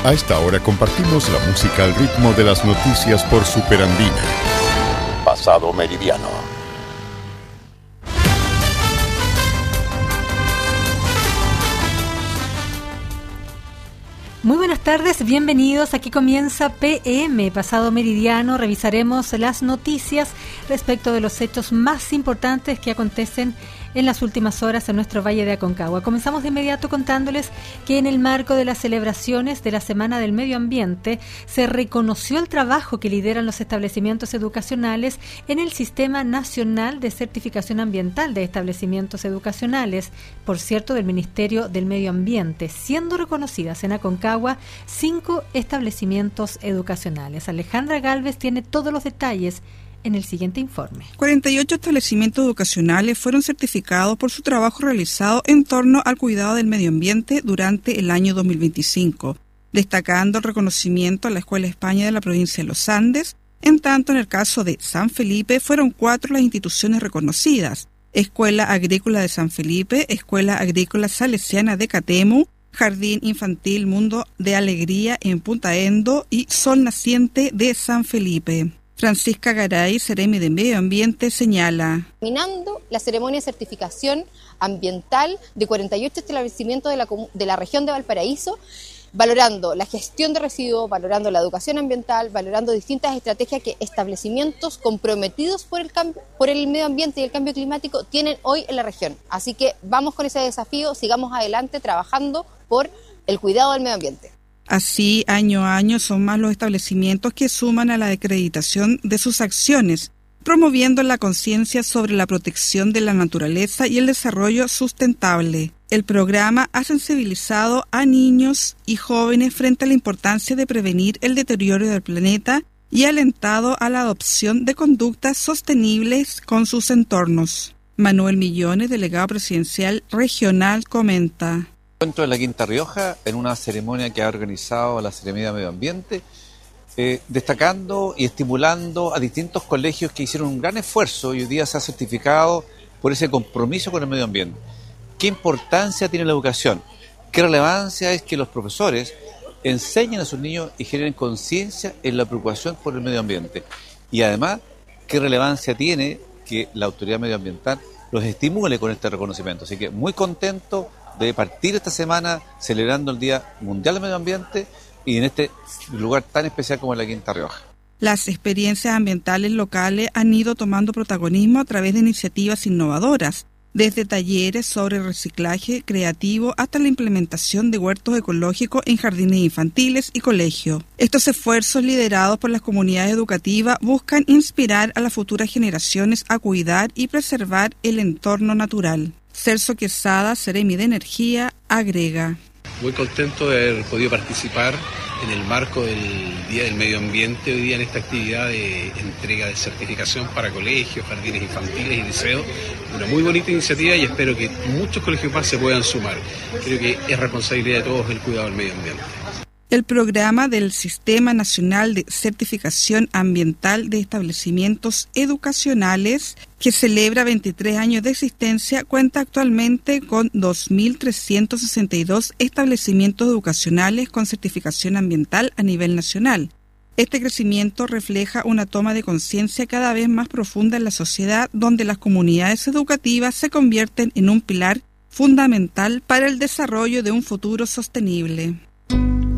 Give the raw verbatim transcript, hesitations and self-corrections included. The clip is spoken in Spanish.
A esta hora compartimos la música al ritmo de las noticias por Superandina. Pasado Meridiano. Muy buenas tardes, bienvenidos. Aquí comienza P M, Pasado Meridiano. Revisaremos las noticias respecto de los hechos más importantes que acontecen en las últimas horas en nuestro Valle de Aconcagua. Comenzamos de inmediato contándoles que en el marco de las celebraciones de la Semana del Medio Ambiente se reconoció el trabajo que lideran los establecimientos educacionales en el Sistema Nacional de Certificación Ambiental de Establecimientos Educacionales, por cierto, del Ministerio del Medio Ambiente, siendo reconocidas en Aconcagua cinco establecimientos educacionales. Alejandra Galvez tiene todos los detalles en el siguiente informe. cuarenta y ocho establecimientos educacionales fueron certificados por su trabajo realizado en torno al cuidado del medio ambiente durante el año dos mil veinticinco, destacando el reconocimiento a la Escuela España de la provincia de Los Andes. En tanto, en el caso de San Felipe, fueron cuatro las instituciones reconocidas: Escuela Agrícola de San Felipe, Escuela Agrícola Salesiana de Catemu, Jardín Infantil Mundo de Alegría en Punta Endo y Sol Naciente de San Felipe. Francisca Garay, Seremi de Medio Ambiente, señala: Terminando la ceremonia de certificación ambiental de cuarenta y ocho establecimientos de la, de la región de Valparaíso, valorando la gestión de residuos, valorando la educación ambiental, valorando distintas estrategias que establecimientos comprometidos por el, cambio, por el medio ambiente y el cambio climático tienen hoy en la región. Así que vamos con ese desafío, sigamos adelante trabajando por el cuidado del medio ambiente. Así, año a año son más los establecimientos que suman a la acreditación de sus acciones, promoviendo la conciencia sobre la protección de la naturaleza y el desarrollo sustentable. El programa ha sensibilizado a niños y jóvenes frente a la importancia de prevenir el deterioro del planeta y alentado a la adopción de conductas sostenibles con sus entornos. Manuel Millones, delegado presidencial regional, comenta: Encuentro en la Quinta Rioja, en una ceremonia que ha organizado la Seremía de Medio Ambiente, eh, destacando y estimulando a distintos colegios que hicieron un gran esfuerzo y hoy día se ha certificado por ese compromiso con el medio ambiente. ¿Qué importancia tiene la educación? ¿Qué relevancia es que los profesores enseñen a sus niños y generen conciencia en la preocupación por el medio ambiente? Y además, ¿qué relevancia tiene que la autoridad medioambiental los estimule con este reconocimiento? Así que muy contento de partir esta semana celebrando el Día Mundial del Medio Ambiente y en este lugar tan especial como la Quinta Rioja. Las experiencias ambientales locales han ido tomando protagonismo a través de iniciativas innovadoras, desde talleres sobre reciclaje creativo hasta la implementación de huertos ecológicos en jardines infantiles y colegios. Estos esfuerzos, liderados por las comunidades educativas, buscan inspirar a las futuras generaciones a cuidar y preservar el entorno natural. Celso Quesada, Seremi de Energía, agrega: Muy contento de haber podido participar en el marco del Día del Medio Ambiente hoy día en esta actividad de entrega de certificación para colegios, jardines infantiles y liceos. Una muy bonita iniciativa y espero que muchos colegios más se puedan sumar. Creo que es responsabilidad de todos el cuidado del medio ambiente. El programa del Sistema Nacional de Certificación Ambiental de Establecimientos Educacionales, que celebra veintitrés años de existencia, cuenta actualmente con dos mil trescientos sesenta y dos establecimientos educacionales con certificación ambiental a nivel nacional. Este crecimiento refleja una toma de conciencia cada vez más profunda en la sociedad, donde las comunidades educativas se convierten en un pilar fundamental para el desarrollo de un futuro sostenible.